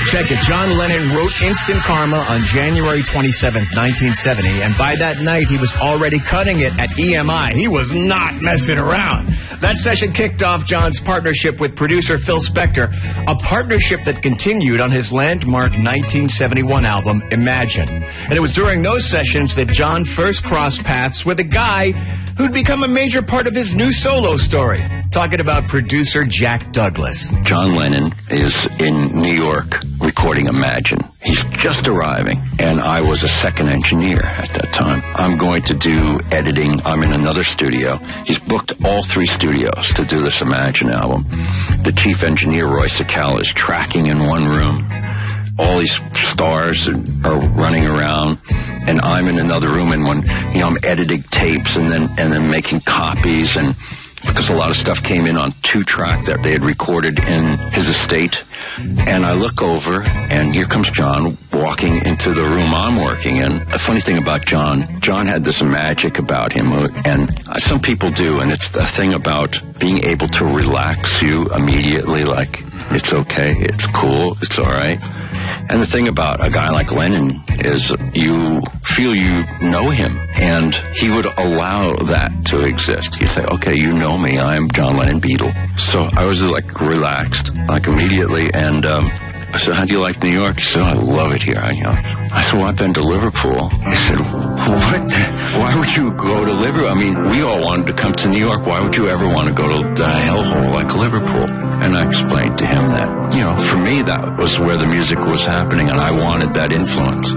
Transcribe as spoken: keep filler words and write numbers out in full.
Check it. John Lennon wrote Instant Karma on January twenty-seventh, nineteen seventy, and by that night, he was already cutting it at E M I. He was not messing around. That session kicked off John's partnership with producer Phil Spector, a partnership that continued on his landmark nineteen seventy-one album, Imagine. And it was during those sessions that John first crossed paths with a guy who'd become a major part of his new solo story. Talking about producer Jack Douglas. John Lennon is in New York recording Imagine. He's just arriving, and I was a second engineer at that time. I'm going to do editing. I'm in another studio. He's booked all three studios to do this Imagine album. The chief engineer, Roy Sakal, is tracking in one room. All these stars are running around, and I'm in another room, and when, you know, I'm editing tapes and then and then making copies, and because a lot of stuff came in on two track that they had recorded in his estate. And I look over, and here comes John walking into the room I'm working in. A funny thing about John, John had this magic about him, and some people do, and it's the thing about being able to relax you immediately, like, it's okay, it's cool, it's all right. And the thing about a guy like Lennon is you feel you know him, and he would allow that to exist. He'd say, okay, you know me, I'm John Lennon Beatle. So I was like relaxed, like immediately, and um, I said, how do you like New York? He said, oh, I love it here. I, you know, I said, well, I've been to Liverpool. He said, what? Why would you go to Liverpool? I mean, we all wanted to come to New York. Why would you ever want to go to the hellhole like Liverpool? And I explained to him that, you know, for me, that was where the music was happening, and I wanted that influence.